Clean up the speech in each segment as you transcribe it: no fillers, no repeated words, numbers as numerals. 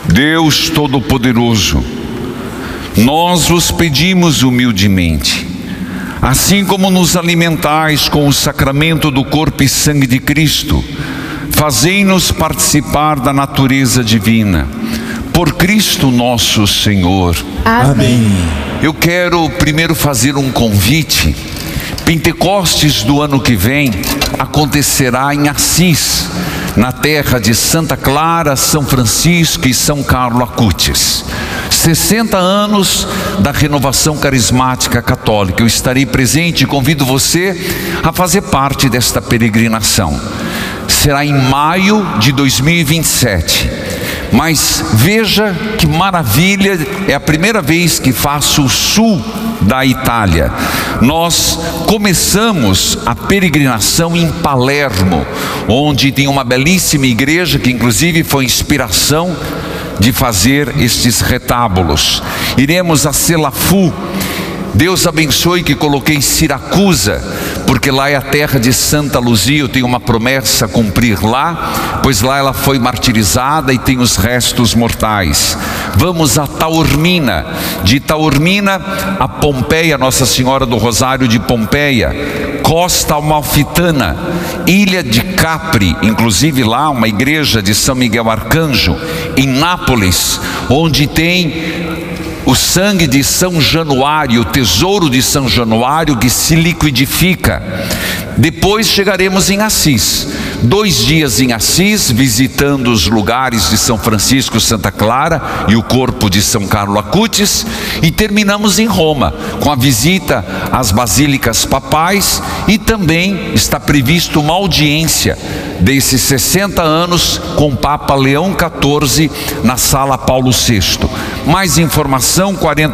Deus Todo-Poderoso, nós vos pedimos humildemente, assim como nos alimentais com o sacramento do corpo e sangue de Cristo, fazei-nos participar da natureza divina. Por Cristo nosso Senhor. Amém. Eu quero primeiro fazer um convite. Pentecostes do ano que vem acontecerá em Assis, na terra de Santa Clara, São Francisco e São Carlo Acutis. 60 anos da renovação carismática católica. Eu estarei presente e convido você a fazer parte desta peregrinação. Será em maio de 2027. Mas veja que maravilha, é a primeira vez que faço o sul da Itália. Nós começamos a peregrinação em Palermo, onde tem uma belíssima igreja que inclusive foi inspiração de fazer estes retábulos. Iremos a Selafu. Deus abençoe que coloquei Siracusa, porque lá é a terra de Santa Luzia. Eu tenho uma promessa a cumprir lá, pois lá ela foi martirizada e tem os restos mortais. Vamos a Taormina, de Taormina a Pompeia, Nossa Senhora do Rosário de Pompeia, Costa Amalfitana, Ilha de Capri, inclusive lá uma igreja de São Miguel Arcanjo, em Nápoles, onde tem o sangue de São Januário, o tesouro de São Januário que se liquidifica. Depois chegaremos em Assis, 2 dias em Assis, visitando os lugares de São Francisco, Santa Clara e o corpo de São Carlo Acutis, e terminamos em Roma, com a visita às basílicas papais, e também está previsto uma audiência desses 60 anos com o Papa Leão XIV na Sala Paulo VI. Mais informação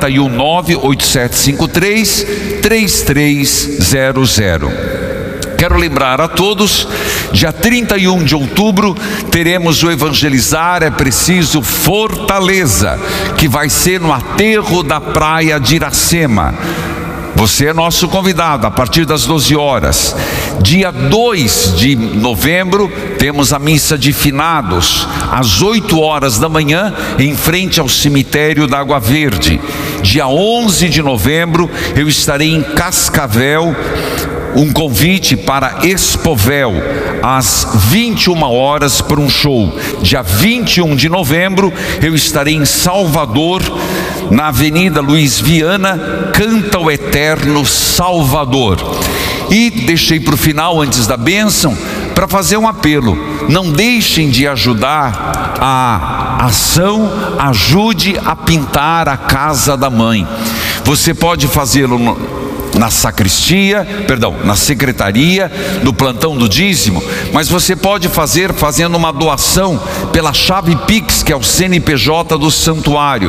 419-8753-3300. Quero lembrar a todos, dia 31 de outubro, teremos o Evangelizar é Preciso Fortaleza, que vai ser no aterro da praia de Iracema. Você é nosso convidado, a partir das 12 horas. Dia 2 de novembro, temos a missa de finados, às 8 horas da manhã, em frente ao cemitério da Água Verde. Dia 11 de novembro, eu estarei em Cascavel, um convite para Expovel, às 21 horas para um show. Dia 21 de novembro, eu estarei em Salvador, na Avenida Luiz Viana, Canta o Eterno Salvador. E deixei para o final, antes da bênção, para fazer um apelo. Não deixem de ajudar a ação Ajude a Pintar a Casa da Mãe. Você pode fazê-lo na sacristia, na secretaria, do plantão do dízimo, mas você pode fazer fazendo uma doação pela chave Pix, que é o CNPJ do santuário,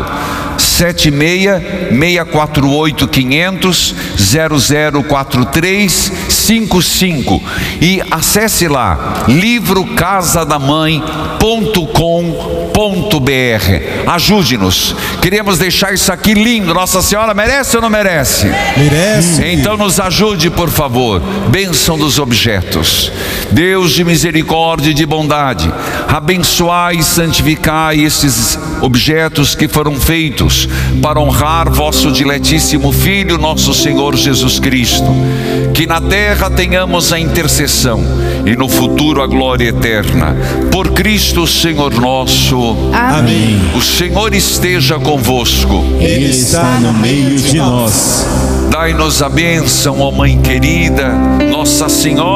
76-648-500-004355, e acesse lá livrocasadamãe.com.br. Ajude-nos, queremos deixar isso aqui lindo. Nossa Senhora merece ou não merece? Merece. Então nos ajude, por favor. Bênção dos objetos. Deus de misericórdia e de bondade, abençoai e santificai estes objetos que foram feitos para honrar vosso diletíssimo Filho, nosso Senhor Jesus Cristo. Que na terra tenhamos a intercessão e no futuro a glória eterna. Por Cristo Senhor nosso. Amém. O Senhor esteja convosco. Ele está no meio de nós. Dai-nos a bênção, ó Mãe querida, Nossa Senhora